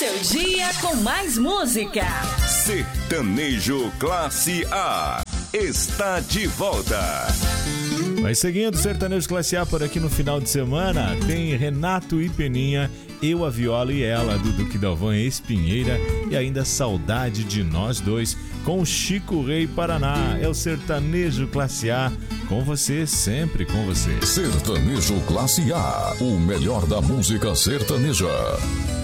seu dia com mais música. Sertanejo Classe A está de volta. Vai seguindo Sertanejo Classe A por aqui no final de semana. Tem Renato e Peninha, Eu, a Viola e Ela, do Duque Dalvan e Espinheira. E ainda Saudade de Nós Dois, com Chico Rei Paraná. É o Sertanejo Classe A, com você, sempre com você. Sertanejo Classe A, o melhor da música sertaneja.